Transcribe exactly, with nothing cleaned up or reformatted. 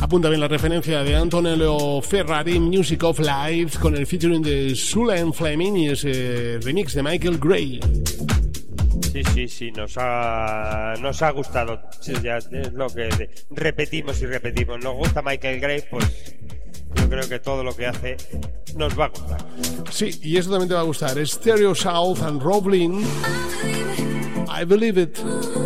Apunta bien la referencia de Antonello Ferrari, Music of Life, con el featuring de Sulan Fleming y ese remix de Michael Gray. Sí, sí, sí, nos ha, nos ha gustado. Sí, ya es lo que repetimos y repetimos. Nos gusta Michael Gray, pues yo creo que todo lo que hace nos va a gustar. Sí, y eso también te va a gustar. Stereo South and Roblin. I Believe It.